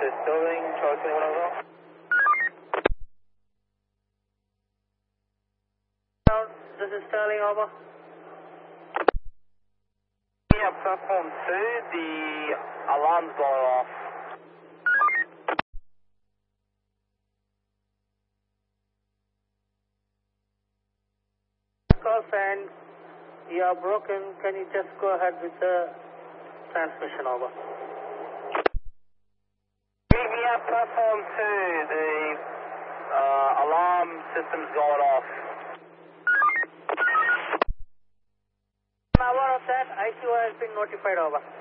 Sterling, Charlie 21 over. This is Sterling, over. Yeah, platform 2, the alarm's going off. And you are broken. Can you just go ahead with the transmission, over? Yeah, platform 2, the alarm system's going off. I'm aware of that. ICO has been notified, over.